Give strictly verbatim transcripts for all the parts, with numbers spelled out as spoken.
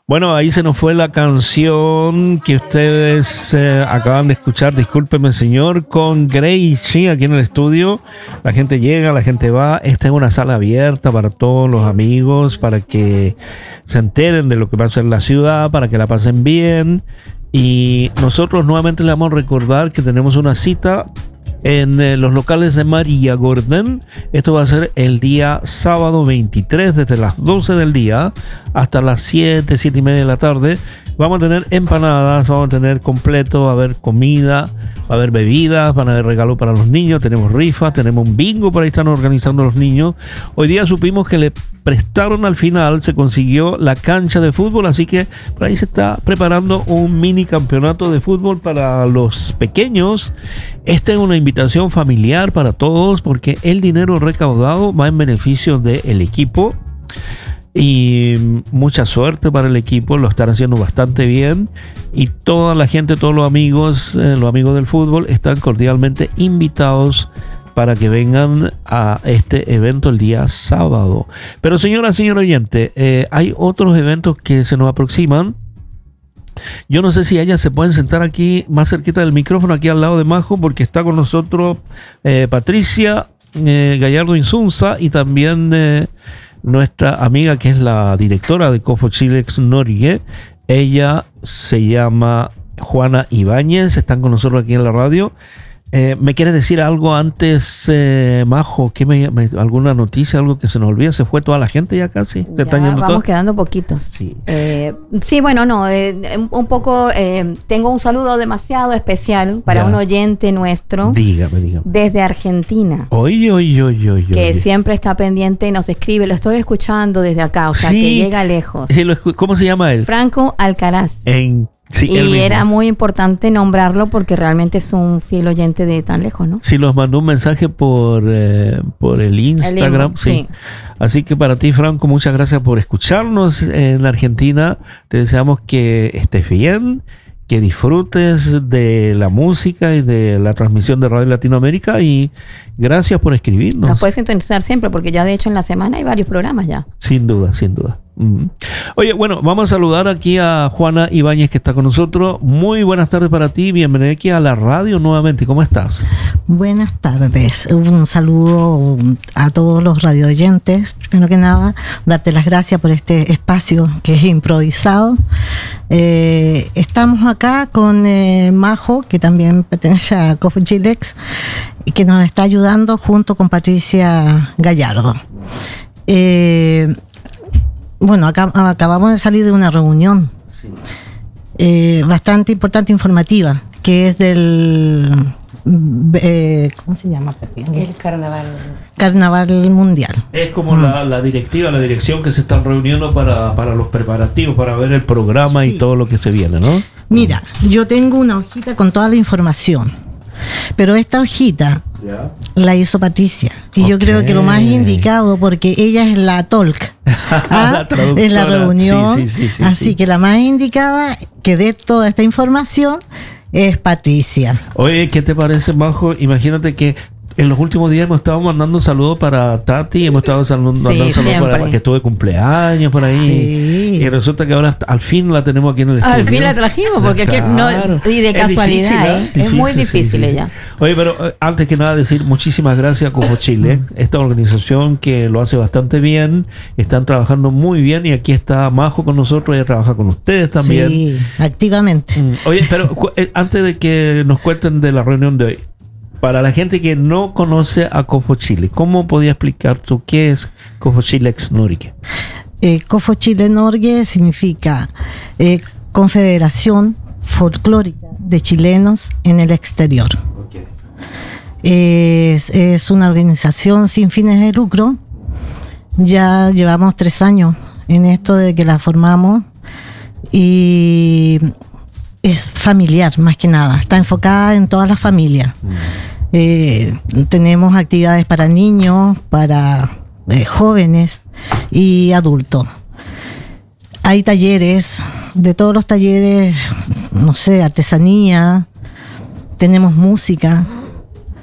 Bueno, ahí se nos fue la canción que ustedes eh, acaban de escuchar, discúlpeme señor, con Gracie aquí en el estudio. La gente llega, la gente va. Esta es una sala abierta para todos los amigos, para que se enteren de lo que pasa en la ciudad, para que la pasen bien. Y nosotros nuevamente les vamos a recordar que tenemos una cita en eh, los locales de María Gordon. Esto va a ser el día sábado veintitrés, desde las doce del día hasta las siete, siete y media de la tarde. Vamos a tener empanadas, vamos a tener completo, va a haber comida, va a haber bebidas, van a haber regalos para los niños, tenemos rifas, tenemos un bingo, por ahí están organizando los niños. Hoy día supimos que le prestaron al final, se consiguió la cancha de fútbol, así que por ahí se está preparando un mini campeonato de fútbol para los pequeños. Esta es una invitación familiar para todos porque el dinero recaudado va en beneficio del equipo. Y mucha suerte para el equipo, lo están haciendo bastante bien y toda la gente, todos los amigos, eh, los amigos del fútbol están cordialmente invitados para que vengan a este evento el día sábado. Pero señora, señor oyente, eh, hay otros eventos que se nos aproximan. Yo no sé si ellas se pueden sentar aquí más cerquita del micrófono, aquí al lado de Majo, porque está con nosotros eh, Patricia eh, Gallardo Insunza y también eh, nuestra amiga que es la directora de Cofo Chilex Norge. Ella se llama Juana Ibáñez, están con nosotros aquí en la radio. Eh, ¿Me quieres decir algo antes, eh, Majo? ¿Qué me, me, ¿Alguna noticia, algo que se nos olvida? ¿Se fue toda la gente ya casi? ¿Se ya están yendo vamos todos? quedando poquitos. Sí, eh, sí bueno, no, eh, un poco, eh, tengo un saludo demasiado especial para ya. un oyente nuestro. Dígame, dígame. Desde Argentina. Oye, oye, oye, oye. Que oye. siempre está pendiente y nos escribe, lo estoy escuchando desde acá, o sea, Sí. que llega lejos. Sí, lo escu- ¿Cómo se llama él? Franco Alcaraz. En, sí, él y mismo. era muy importante nombrarlo porque realmente es un fiel oyente de tan lejos, ¿no? Sí, nos mandó un mensaje por, eh, por el Instagram. El sí. sí. Así que para ti, Franco, muchas gracias por escucharnos en Argentina. Te deseamos que estés bien, que disfrutes de la música y de la transmisión de Radio Latinoamérica y gracias por escribirnos. Nos puedes sintonizar siempre porque ya de hecho en la semana hay varios programas ya. Sin duda, sin duda. Mm. Oye, bueno, vamos a saludar aquí a Juana Ibáñez que está con nosotros. Muy buenas tardes para ti, bienvenida aquí a la radio nuevamente. ¿Cómo estás? Buenas tardes, un saludo a todos los radioyentes. Primero que nada, darte las gracias por este espacio que es improvisado. Eh, estamos acá con eh, Majo, que también pertenece a Cofo Chilex, y que nos está ayudando junto con Patricia Gallardo. Eh, bueno, acá, acabamos de salir de una reunión Sí. eh, bastante importante, informativa, que es del eh, ¿cómo se llama? El carnaval. Carnaval Mundial. Es como mm. la, la directiva, la dirección que se están reuniendo para, para los preparativos, para ver el programa Sí. y todo lo que se viene, ¿no? Mira, yo tengo una hojita con toda la información, pero esta hojita Ya. la hizo Patricia. Y yo Ok. creo que lo más indicado, porque ella es la talk ¿ah? La traductora. en la reunión. Sí, sí, sí, sí, así sí. que la más indicada que dé toda esta información es Patricia. Oye, ¿qué te parece, Majo? Imagínate que en los últimos días hemos estado mandando saludos para Tati, hemos estado salud- Sí, mandando saludos siempre. para que estuvo de cumpleaños por ahí. Sí. Y resulta que ahora al fin la tenemos aquí en el estudio. Al fin la trajimos, porque es que no, y de Es casualidad, difícil, ¿eh? ¿eh? Es muy sí, difícil sí, sí. ella. Oye, pero eh, antes que nada decir muchísimas gracias a Cofo Chile, esta organización que lo hace bastante bien, están trabajando muy bien y aquí está Majo con nosotros, ella trabaja con ustedes también. Sí, activamente. Mm, Oye, pero cu- eh, antes de que nos cuenten de la reunión de hoy, para la gente que no conoce a Cofo Chile, ¿cómo podía explicar tú qué es Cofo Chile Ex Norge? Eh, Cofo Chile Norge significa eh, Confederación Folclórica de Chilenos en el Exterior. Okay. Es, es una organización sin fines de lucro. Ya llevamos tres años en esto de que la formamos y es familiar más que nada. Está enfocada en todas las familias. Mm. Eh, tenemos actividades para niños, para eh, jóvenes y adultos. Hay talleres, de todos los talleres, no sé, artesanía, tenemos música.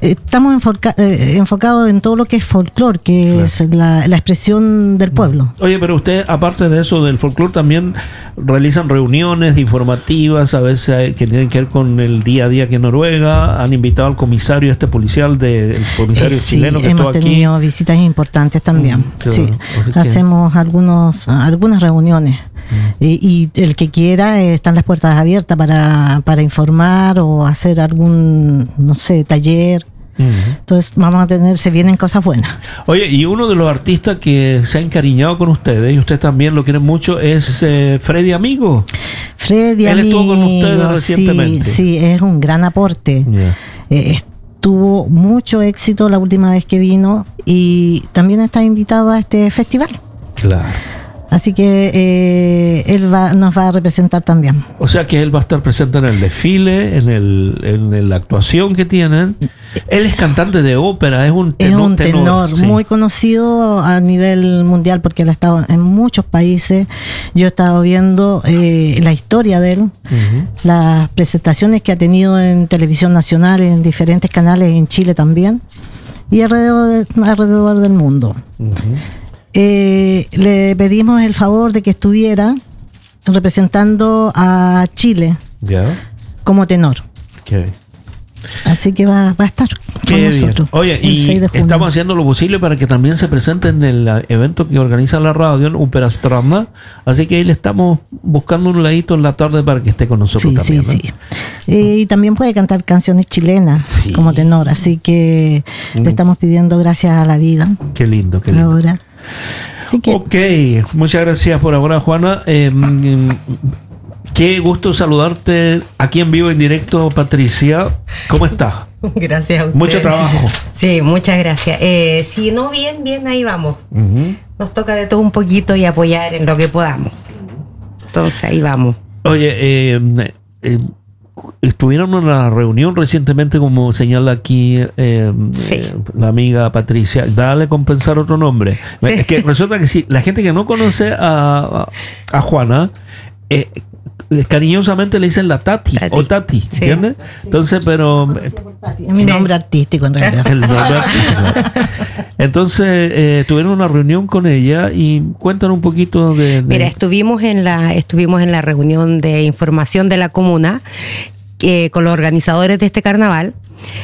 Estamos enfoca- eh, enfocados en todo lo que es folclore, que claro. es la, la expresión del pueblo. Oye, pero usted, aparte de eso, del folclore, también realizan reuniones informativas, a veces que tienen que ver con el día a día aquí en Noruega. Han invitado al comisario este policial, de, el comisario eh, chileno sí, que hemos estuvo aquí. tenido visitas importantes también. Mm, claro. Sí, hacemos algunos, algunas reuniones. Mm. Y, y el que quiera, eh, están las puertas abiertas para, para informar o hacer algún, no sé, taller. Uh-huh. Entonces vamos a tener, se vienen cosas buenas. Oye, y uno de los artistas que se ha encariñado con ustedes, y usted también lo quiere mucho, es eh, Freddy Amigo. Freddy Él Amigo, estuvo con ustedes recientemente. Sí, sí, es un gran aporte. Yeah. Eh, tuvo mucho éxito la última vez que vino y también está invitado a este festival. Claro. Así que eh, él va, nos va a representar también. O sea que él va a estar presente en el desfile, en, el, en la actuación que tienen. Él es cantante de ópera, es un tenor. Es un tenor, tenor sí. muy conocido a nivel mundial porque él ha estado en muchos países. Yo he estado viendo eh, la historia de él, uh-huh. las presentaciones que ha tenido en televisión nacional, en diferentes canales, en Chile también, y alrededor, alrededor del mundo. Uh-huh. Eh, le pedimos el favor de que estuviera representando a Chile yeah. como tenor. Okay. Así que va, va a estar Qué con bien. nosotros. Oye, y estamos haciendo lo posible para que también se presente en el evento que organiza la radio en Operastranda. Así que ahí le estamos buscando un ladito en la tarde para que esté con nosotros sí, también. Sí, ¿no? sí. Eh, y también puede cantar canciones chilenas sí. como tenor. Así que mm. le estamos pidiendo gracias a la vida. Qué lindo, qué lindo. Ahora. Así que, ok, muchas gracias por ahora, Juana. Eh, Qué gusto saludarte aquí en vivo, en directo, Patricia. ¿Cómo estás? Gracias a usted. Mucho trabajo. Sí, muchas gracias. Eh, si no, bien, bien, ahí vamos. Uh-huh. Nos toca de todo un poquito y apoyar en lo que podamos. Entonces, ahí vamos. Oye, eh, eh, estuvieron en una reunión recientemente, como señala aquí eh, sí. eh, la amiga Patricia. Dale compensar otro nombre. Sí. Es que resulta que si la gente que no conoce a, a, a Juana, eh, cariñosamente le dicen la Tati, Tati. o Tati, ¿entiendes? Sí. Entonces, pero... Es mi nombre sí. artístico en realidad. El nombre artístico. Entonces, eh, tuvieron una reunión con ella y cuéntanos un poquito de, de... Mira, estuvimos en la estuvimos en la reunión de información de la comuna eh, con los organizadores de este carnaval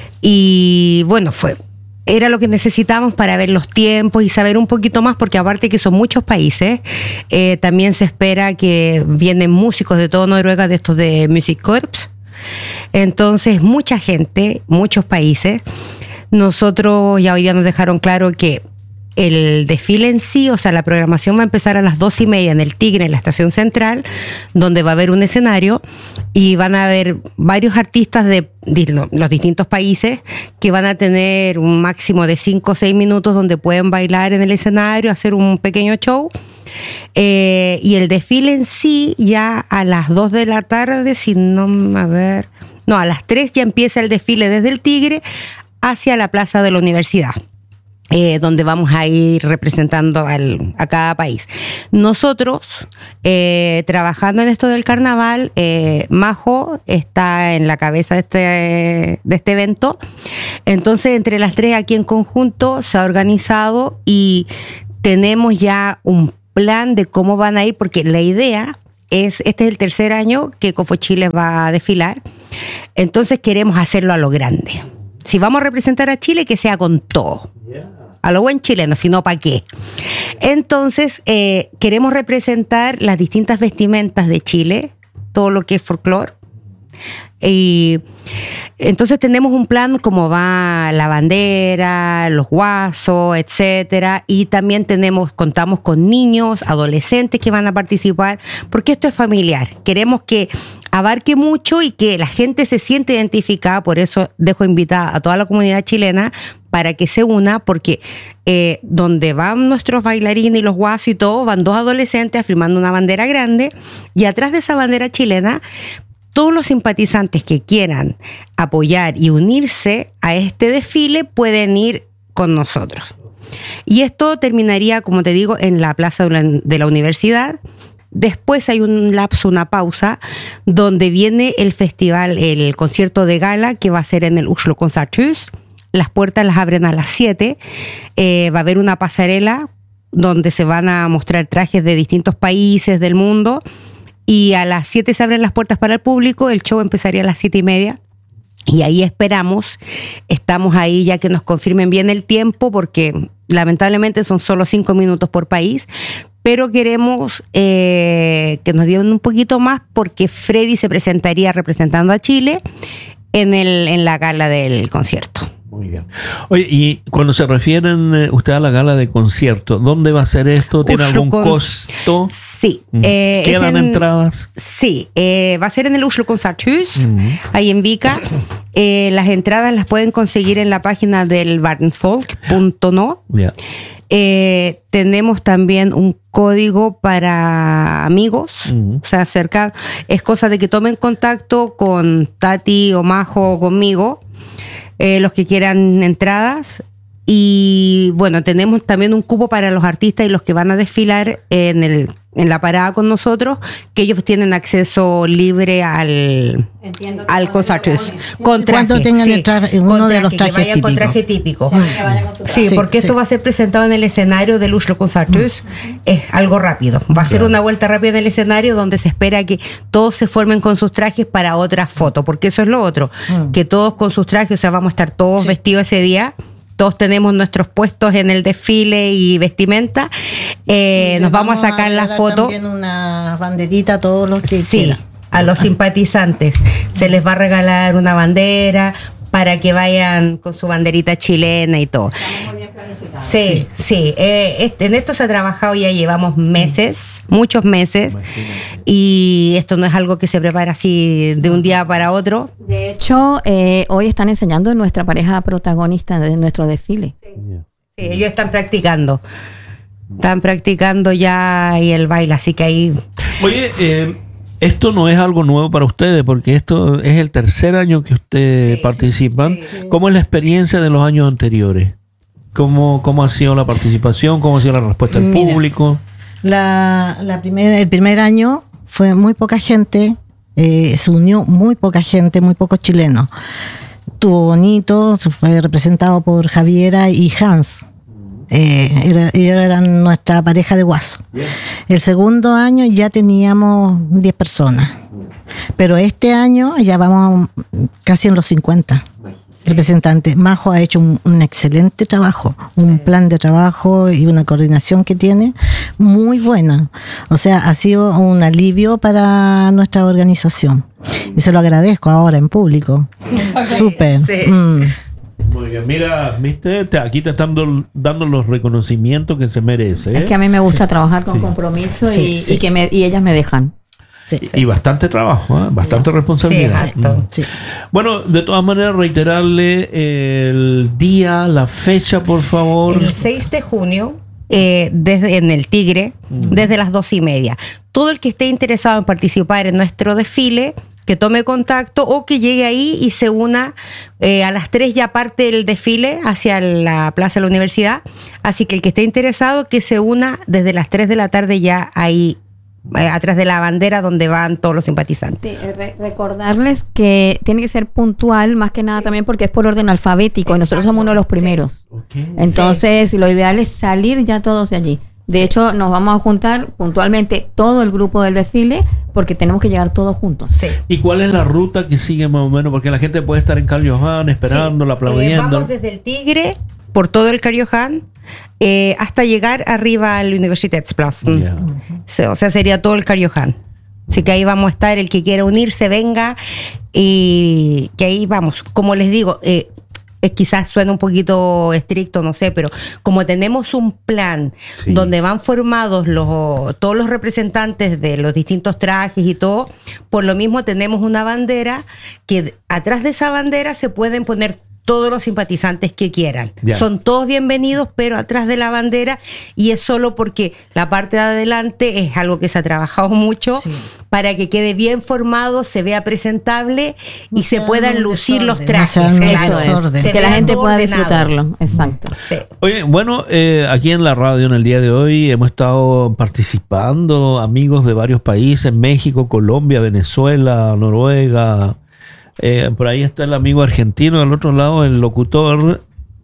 y bueno, fue... Era lo que necesitábamos para ver los tiempos y saber un poquito más, porque aparte que son muchos países, eh, también se espera que vienen músicos de toda Noruega, de estos de Music Corps. Entonces, mucha gente, muchos países. Nosotros ya hoy día nos dejaron claro que el desfile en sí, o sea, la programación va a empezar a las dos y media en el Tigre, en la estación central, donde va a haber un escenario y van a haber varios artistas de los distintos países que van a tener un máximo de cinco o seis minutos donde pueden bailar en el escenario, hacer un pequeño show. Eh, y el desfile en sí ya a las dos de la tarde, si no, a ver, no, a las tres ya empieza el desfile desde el Tigre hacia la plaza de la universidad. Eh, donde vamos a ir representando al, a cada país. Nosotros, eh, trabajando en esto del carnaval, eh, Majo está en la cabeza de este, de este evento. Entonces, entre las tres aquí en conjunto se ha organizado y tenemos ya un plan de cómo van a ir, porque la idea es, este es el tercer año que Cofochile va a desfilar, entonces queremos hacerlo a lo grande. Si vamos a representar a Chile, que sea con todo. A lo buen chileno, si no, ¿para qué? Entonces, eh, queremos representar las distintas vestimentas de Chile, todo lo que es folclore. Y entonces tenemos un plan como va la bandera, los guasos, etcétera, y también tenemos, contamos con niños, adolescentes que van a participar, porque esto es familiar. Queremos que abarque mucho y que la gente se siente identificada, por eso dejo invitada a toda la comunidad chilena para que se una, porque eh, donde van nuestros bailarines y los guasos y todo, van dos adolescentes afirmando una bandera grande, y atrás de esa bandera chilena, todos los simpatizantes que quieran apoyar y unirse a este desfile pueden ir con nosotros. Y esto terminaría, como te digo, en la plaza de la universidad. Después hay un lapso, una pausa, donde viene el festival, el concierto de gala, que va a ser en el Oslo Concerthus, Las puertas las abren a las siete. Eh, va a haber una pasarela donde se van a mostrar trajes de distintos países del mundo. Y a las siete se abren las puertas para el público. El show empezaría a las siete y media. Y ahí esperamos, estamos ahí ya que nos confirmen bien el tiempo, porque lamentablemente son solo cinco minutos por país, pero queremos eh, que nos den un poquito más, porque Freddy se presentaría representando a Chile en, el, en la gala del concierto. Muy bien. Oye, y cuando se refieren eh, usted a la gala de concierto, ¿dónde va a ser esto? ¿Tiene Oslo algún con... costo? Sí. Mm. Eh, ¿Quedan en... entradas? Sí, eh, va a ser en el Oslo Concerthuis, mm. ahí en Vika. Eh, las entradas las pueden conseguir en la página del Verdensfolk punto no. Yeah. Eh, tenemos también un código para amigos, uh-huh. o sea, cerca, es cosa de que tomen contacto con Tati o Majo o conmigo, eh, los que quieran entradas. Y bueno, tenemos también un cupo para los artistas y los que van a desfilar en el en la parada con nosotros, que ellos tienen acceso libre al, al concierto. Con traje, cuando tengan sí, el traje, uno traje, de los trajes que vayan típicos. Con traje típico. Sí, sí, sí porque sí. esto va a ser presentado en el escenario del Oslo Concerthuis. Mm. Es algo rápido. Va a ser claro. una vuelta rápida en el escenario donde se espera que todos se formen con sus trajes para otra foto, porque eso es lo otro, mm. que todos con sus trajes, o sea, vamos a estar todos sí. vestidos ese día. Todos tenemos nuestros puestos en el desfile y vestimenta. Eh, nos vamos, vamos a sacar a la foto. También una banderita a todos los que sí, quieran. A los simpatizantes. Se les va a regalar una bandera para que vayan con su banderita chilena y todo. Estamos muy bien planificados. Sí, sí. sí. Eh, este, en esto se ha trabajado, ya llevamos meses, muchos meses. Y esto no es algo que se prepara así de un día para otro. De hecho, eh, hoy están enseñando nuestra pareja protagonista de nuestro desfile. Sí, sí, ellos están practicando. Están practicando ya y el baile, así que ahí... Oye, eh, esto no es algo nuevo para ustedes, porque esto es el tercer año que ustedes sí, participan. Sí, sí. ¿Cómo es la experiencia de los años anteriores? ¿Cómo, cómo ha sido la participación? ¿Cómo ha sido la respuesta del Mira, público? La, la primer, el primer año fue muy poca gente, eh, se unió muy poca gente, muy pocos chilenos. Estuvo bonito, fue representado por Javiera y Hans. Eh, era, ellos eran nuestra pareja de guaso. Yeah. El segundo año ya teníamos diez personas, pero este año ya vamos casi en los cincuenta sí. representantes. Majo ha hecho un, un excelente trabajo, sí. un plan de trabajo y una coordinación que tiene muy buena. O sea, ha sido un alivio para nuestra organización y se lo agradezco ahora en público. Súper. Sí. Mm. Muy bien, mira, viste, te, aquí te están dando, dando los reconocimientos que se merece. ¿eh? Es que a mí me gusta sí. trabajar con sí. compromiso sí, y, sí. y que me, y ellas me dejan. Sí, y, sí. y bastante trabajo, ¿eh? bastante sí. responsabilidad. Sí, exacto. Mm. Sí. Bueno, de todas maneras, reiterarle el día, la fecha, por favor. El seis de junio. Eh, desde en el Tigre, mm. desde las dos y media. Todo el que esté interesado en participar en nuestro desfile, que tome contacto o que llegue ahí y se una eh, a las tres ya parte el desfile hacia la Plaza de la Universidad. Así que el que esté interesado, que se una desde las tres de la tarde ya ahí eh, atrás de la bandera donde van todos los simpatizantes. Sí, re- recordarles que tiene que ser puntual, más que nada también porque es por orden alfabético. Exacto. Y nosotros somos uno de los primeros. Sí. Okay. Entonces, sí. lo ideal es salir ya todos de allí. De hecho, nos vamos a juntar puntualmente todo el grupo del desfile porque tenemos que llegar todos juntos. Sí. ¿Y cuál es la ruta que sigue más o menos? Porque la gente puede estar en Karl Johan esperándola, sí. aplaudiendo. Eh, vamos desde el Tigre, por todo el Karl Johan, eh, hasta llegar arriba al Universitätsplatz. Yeah. O sea, sería todo el Karl Johan. Así que ahí vamos a estar, el que quiera unirse, venga. Y que ahí vamos. Como les digo, eh, Eh, quizás suena un poquito estricto, no sé, pero como tenemos un plan sí. donde van formados los, todos los representantes de los distintos trajes y todo, por lo mismo tenemos una bandera que atrás de esa bandera se pueden poner todos los simpatizantes que quieran. Yeah. Son todos bienvenidos, pero atrás de la bandera, y es solo porque la parte de adelante es algo que se ha trabajado mucho sí. para que quede bien formado, se vea presentable y no se puedan lucir desorden. Los trajes. No claro, es. Que la gente pueda ordenado. Disfrutarlo. Exacto. Sí. Oye, bueno, eh, aquí en la radio en el día de hoy hemos estado participando amigos de varios países, México, Colombia, Venezuela, Noruega. Eh, por ahí está el amigo argentino, al otro lado el locutor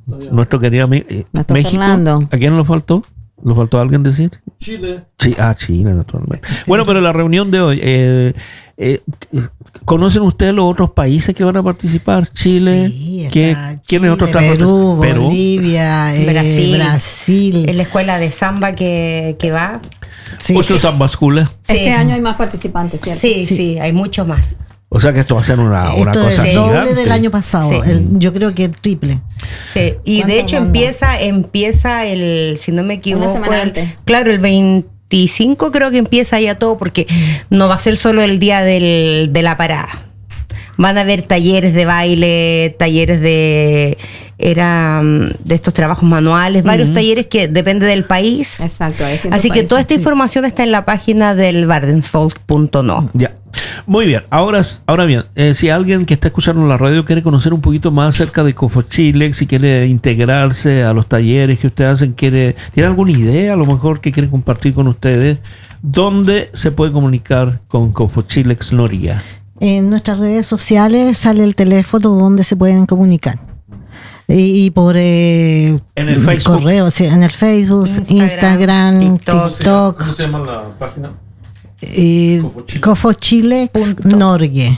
nuestro querido amigo Nuestro México. Fernando. ¿A quién nos faltó? ¿Nos faltó alguien decir? Chile. Sí, ah, Chile, naturalmente. Bueno, pero la reunión de hoy, eh, eh, ¿conocen ustedes los otros países que van a participar? Chile, Sí, ¿qué, está ¿quiénes Chile, otros Perú, Perú. Bolivia, eh, Brasil. Brasil. En la escuela de samba que, que va. Sí. Ocho Zambas School. Sí. Este año hay más participantes, ¿cierto? Sí, sí, Sí. hay muchos más. O sea que esto va a ser una, una Esto cosa es el doble gigante. del año pasado. Sí. El- yo creo que el triple. Sí, y de ¿Cuántas hecho bandas? empieza, empieza el, si no me equivoco, semana el- antes. claro, el veinticinco creo que empieza ya todo, porque no va a ser solo el día del, de la parada. Van a haber talleres de baile, talleres de era mm, de estos trabajos manuales, varios talleres que depende del país. Exacto. hay distintos Así que países. toda esta información está en la página del Bardensfolk punto no. Ya. Muy bien. Ahora, ahora bien, eh, si alguien que está escuchando la radio quiere conocer un poquito más acerca de Cofo Chile, si quiere integrarse a los talleres que ustedes hacen, quiere, tiene alguna idea a lo mejor que quiere compartir con ustedes, ¿dónde se puede comunicar con Cofo Chile Noria? En nuestras redes sociales sale el teléfono donde se pueden comunicar. Y, y por eh, En el Facebook. correo, sí, en el Facebook, Instagram, Instagram, TikTok. TikTok, ¿Cómo se llama la página? y Cofo Chile. Cofo Chile Punto. Norgue.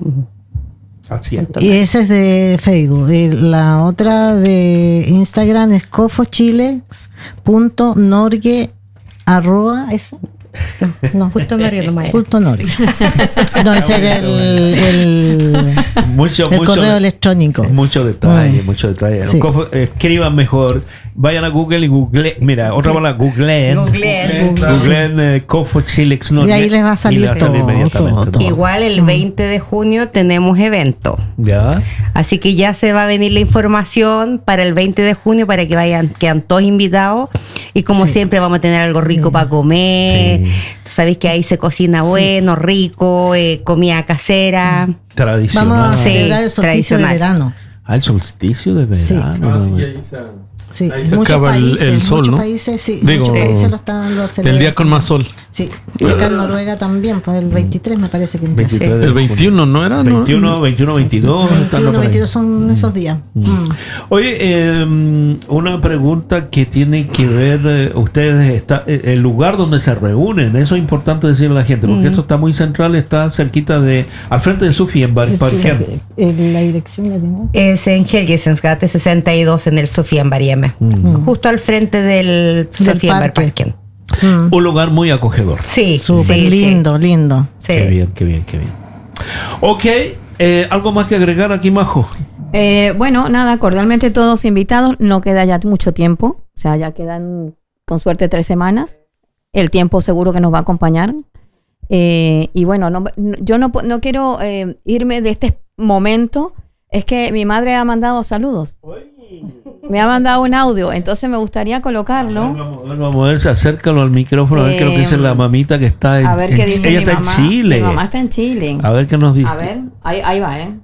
Así es. Y ese es de Facebook. Y la otra de Instagram es cofochilex.norgue arroba ese. No, justo me río nomás. Punto Norgue. No, ese es el, el, Mucho, el mucho, correo electrónico. mucho detalle, Mm. mucho detalle. Sí. Cofo- escriban mejor, vayan a Google y Google, mira, otra palabra, googleen. Googleen. Googleen eh, Cofo Chile Noria. Y ahí les va a salir y les todo, inmediatamente, todo, ¿no? todo. Igual el veinte de junio tenemos evento. Ya. Así que ya se va a venir la información para el veinte de junio para que vayan, quedan todos invitados. Y como Sí. siempre vamos a tener algo rico para comer. Sí. Sabéis que ahí se cocina bueno, rico, eh, comida casera. Tradicional. Vamos a Sí, celebrar el solsticio de tradicional. verano. Ah, el solsticio de Sí. verano. Ah, ¿no? sí, ahí se, Sí, ahí se muchos acaba el, países, el sol, muchos ¿no? países, sí, Digo, muchos países lo están lo el celebran. día con más sol. Sí, y acá en Noruega también, pues el veintitrés me parece que empieza. veintitrés de El junio. veintiuno, ¿no era? ¿No? veintiuno, veintiuno, veintidós. están veintiuno, por ahí. veintidós son esos días. Mm. Oye, eh, una pregunta que tiene que ver, eh, ustedes, está, eh, el lugar donde se reúnen, eso es importante decirle a la gente, porque esto está muy central, está cerquita de, al frente de Sofía, en Bar- Sí, Parquén. eh, la dirección la tenemos. Es en Helgesensgate sesenta y dos en el Sofía en Barieme. Justo al frente del, Sofía en parque. Parken. Mm. Un lugar muy acogedor. Sí, Súper sí, lindo, lindo. Sí. Qué Sí. bien, qué bien, qué bien. Ok, eh, ¿algo más que agregar aquí, Majo? Eh, bueno, nada, cordialmente todos invitados. No queda ya mucho tiempo. O sea, ya quedan con suerte tres semanas. El tiempo seguro que nos va a acompañar. Eh, y bueno, no, no- yo no, pu- no quiero eh, irme de este momento. Es que mi madre ha mandado saludos. Me ha mandado un audio, entonces me gustaría colocarlo. Vamos, vamos a ver, se acércalo al micrófono, a ver qué es lo que dice Eh, la mamita que está en, A ver qué en- dice ella mi está mamá. en Chile. Mi mamá está en Chile. A ver qué nos dice. A ver, ahí, ahí va, ¿eh?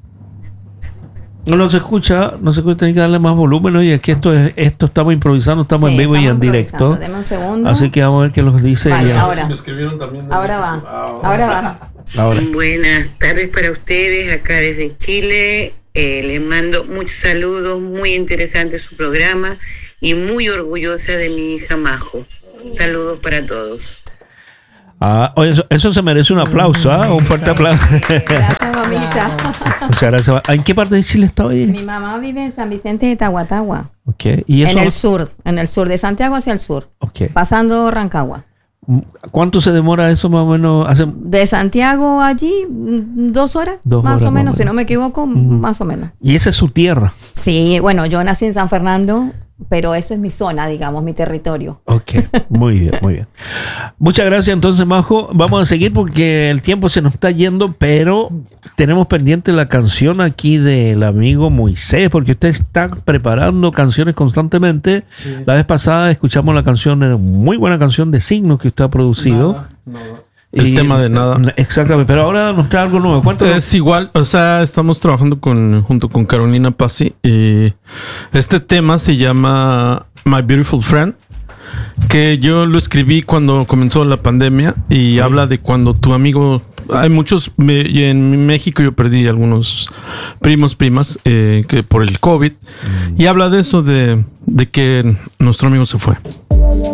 No, no se escucha, no se escucha, tiene que darle más volumen. Oye, es que esto es, esto estamos improvisando, estamos Sí, en vivo y en estamos directo. improvisando. Deme un segundo. Así que vamos a ver qué nos dice Vale, ella. ahora. Me escribieron también. Ahora va. Ahora va. Ahora. Buenas tardes para ustedes acá desde Chile. Eh, les mando muchos saludos, muy interesante su programa y muy orgullosa de mi hija Majo. Saludos para todos. Ah, oye, eso, eso se merece un aplauso, ¿ah? Un fuerte aplauso. Gracias, mamita. Muchas gracias. ¿En qué parte de Chile está hoy? Mi mamá vive en San Vicente de Tahuatahua, Ok. ¿Y eso? en el sur, en el sur de Santiago hacia el sur, Ok. pasando Rancagua. ¿Cuánto se demora eso más o menos? Hace... De Santiago allí, mm, dos horas, Dos más horas o menos, más o si menos. no me equivoco, Ujú. más o menos. Y esa es su tierra. Sí, bueno, yo nací en San Fernando, pero eso es mi zona, digamos, mi territorio. Ok, muy bien, muy bien. Muchas gracias entonces, Majo. Vamos a seguir porque el tiempo se nos está yendo, pero tenemos pendiente la canción aquí del amigo Moisés, porque usted está preparando canciones constantemente. Sí. La vez pasada escuchamos la canción, era muy buena canción de Signos que usted ha producido. Nada, nada. El Y- tema de nada. Exactamente, pero ahora nos trae algo nuevo. Cuéntanos. Es igual, o sea, estamos trabajando con, junto con Carolina Pazzi y este tema se llama My Beautiful Friend que yo lo escribí cuando comenzó la pandemia y habla de cuando tu amigo, hay muchos, me- y en México yo perdí algunos primos, primas, eh, que por el COVID, y habla de eso, de, de que nuestro amigo se fue.